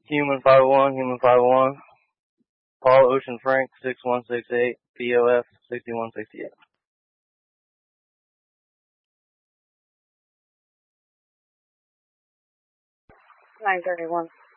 Human 501. Paul Ocean Frank 6168, POF 6168. 931.